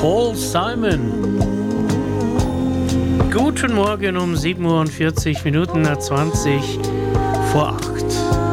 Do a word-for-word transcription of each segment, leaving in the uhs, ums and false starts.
Paul Simon. Guten Morgen um sieben Uhr vierzig Minuten, zwanzig vor acht.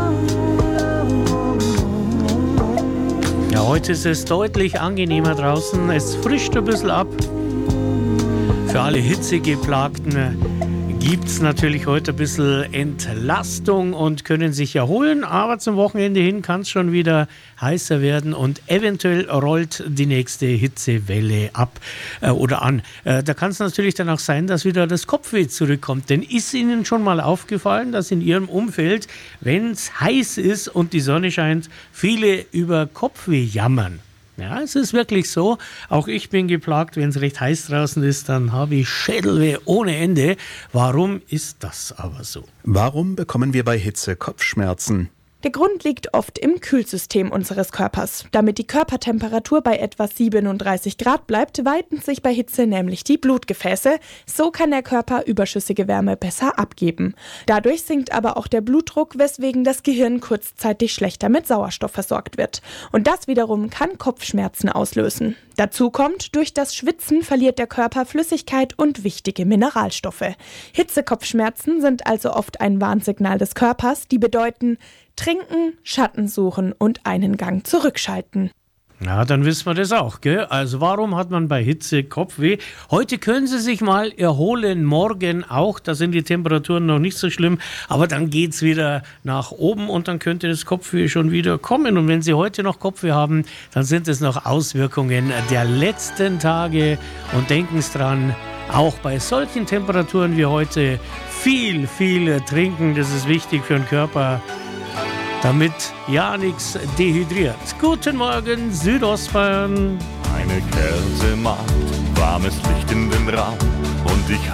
Ja, heute ist es deutlich angenehmer draußen. Es frischt ein bisschen ab. Für alle Hitzegeplagten gibt es natürlich heute ein bisschen Entlastung und können sich erholen. Aber zum Wochenende hin kann es schon wieder heißer werden und eventuell rollt die nächste Hitzewelle ab äh, oder an. Äh, da kann es natürlich dann auch sein, dass wieder das Kopfweh zurückkommt. Denn ist Ihnen schon mal aufgefallen, dass in Ihrem Umfeld, wenn es heiß ist und die Sonne scheint, viele über Kopfweh jammern? Ja, es ist wirklich so. Auch ich bin geplagt, wenn es recht heiß draußen ist, dann habe ich Schädelweh ohne Ende. Warum ist das aber so? Warum bekommen wir bei Hitze Kopfschmerzen? Der Grund liegt oft im Kühlsystem unseres Körpers. Damit die Körpertemperatur bei etwa siebenunddreißig Grad bleibt, weiten sich bei Hitze nämlich die Blutgefäße. So kann der Körper überschüssige Wärme besser abgeben. Dadurch sinkt aber auch der Blutdruck, weswegen das Gehirn kurzzeitig schlechter mit Sauerstoff versorgt wird. Und das wiederum kann Kopfschmerzen auslösen. Dazu kommt, durch das Schwitzen verliert der Körper Flüssigkeit und wichtige Mineralstoffe. Hitzekopfschmerzen sind also oft ein Warnsignal des Körpers, die bedeuten: Trinken, Schatten suchen und einen Gang zurückschalten. Ja, dann wissen wir das auch, gell? Also warum hat man bei Hitze Kopfweh? Heute können Sie sich mal erholen, morgen auch, da sind die Temperaturen noch nicht so schlimm, aber dann geht's wieder nach oben und dann könnte das Kopfweh schon wieder kommen. Und wenn Sie heute noch Kopfweh haben, dann sind es noch Auswirkungen der letzten Tage. Und denken Sie dran, auch bei solchen Temperaturen wie heute viel, viel trinken, das ist wichtig für den Körper, damit ja nichts dehydriert. Guten Morgen, Südostbayern. Eine Kälte macht warmes Licht in den Raum und ich